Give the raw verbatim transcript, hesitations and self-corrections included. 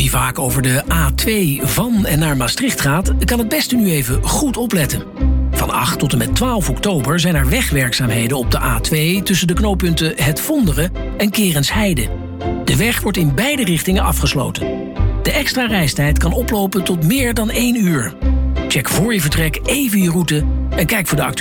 die vaak over de A twee van en naar Maastricht gaat, kan het beste nu even goed opletten. Van acht tot en met twaalf oktober zijn er wegwerkzaamheden op de A twee tussen de knooppunten Het Vonderen en Kerensheide. De weg wordt in beide richtingen afgesloten. De extra reistijd kan oplopen tot meer dan één uur. Check voor je vertrek even je route en kijk voor de actuele